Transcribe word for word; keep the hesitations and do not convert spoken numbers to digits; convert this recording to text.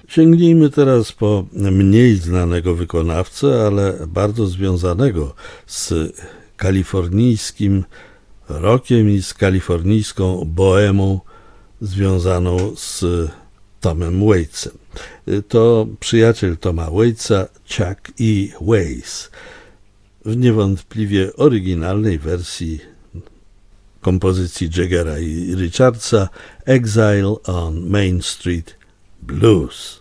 Sięgnijmy teraz po mniej znanego wykonawcę, ale bardzo związanego z kalifornijskim rockiem i z kalifornijską bohemą związaną z Tomem Waitsem. To przyjaciel Toma Waitsa, Chuck E. Weiss, w niewątpliwie oryginalnej wersji kompozycji Jaggera i Richardsa Exile on Main Street Blues.